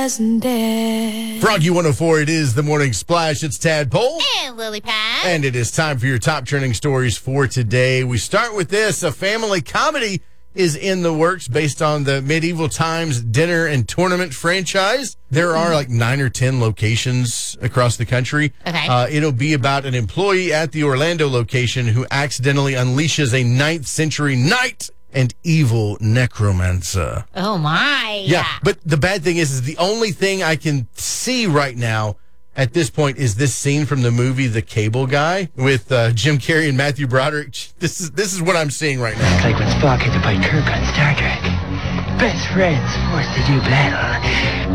Froggy 104, it is the Morning Splash. It's Tadpole. And Lily Pad. And it is time for your top trending stories for today. We start with this. A family comedy is in the works based on the Medieval Times dinner and tournament franchise. There are like 9 or 10 locations across the country. Okay. It'll be about an employee at the Orlando location who accidentally unleashes a 9th century knight and evil necromancer. Oh, my. Yeah, but the bad thing is the only thing I can see right now at this point is this scene from the movie The Cable Guy with Jim Carrey and Matthew Broderick. This is what I'm seeing right now. It's like when Spock had to fight Kirk on Star Trek. Best friends forced to do battle.